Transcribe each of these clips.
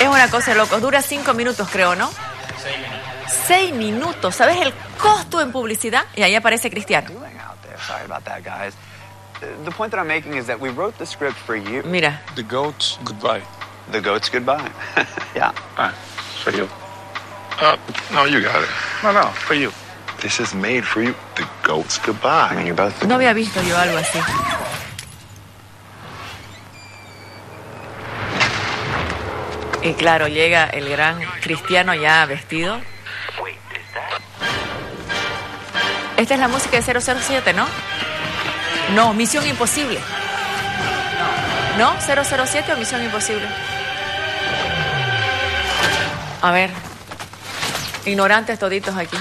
Es una cosa de locos. Dura 5 minutos, creo, ¿no? 6 minutos. ¿Sabes el costo en publicidad? Y ahí aparece Cristiano. Mira. The goats goodbye. The goats goodbye. Yeah. For you. No, you got it. No, for you. This is made for you. The goats goodbye. I mean, you're both. No había visto yo algo así. Y claro, llega el gran Cristiano ya vestido. Esta es la música de 007, ¿no? No, Misión Imposible. ¿No? ¿007 o Misión Imposible? A ver. Ignorantes toditos aquí.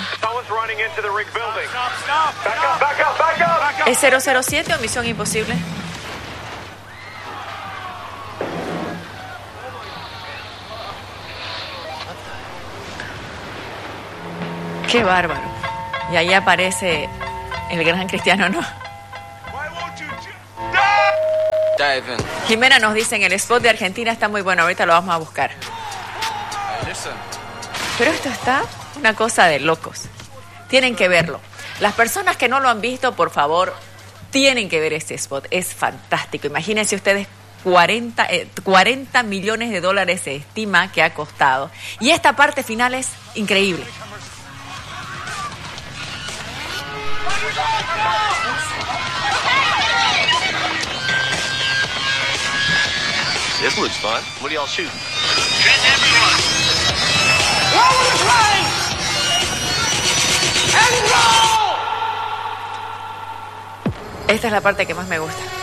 ¿Es 007 o Misión Imposible? Qué bárbaro. Y ahí aparece el gran Cristiano, ¿no? Jimena nos dice en el spot de Argentina está muy bueno, ahorita lo vamos a buscar. Pero esto está una cosa de locos. Tienen que verlo. Las personas que no lo han visto, por favor, tienen que ver este spot. Es fantástico. Imagínense ustedes 40 millones de dólares se estima que ha costado. Y esta parte final es increíble. This looks fun. What do y'all shoot? Get everyone! Lower the flames! And roll! Esta es la parte que más me gusta.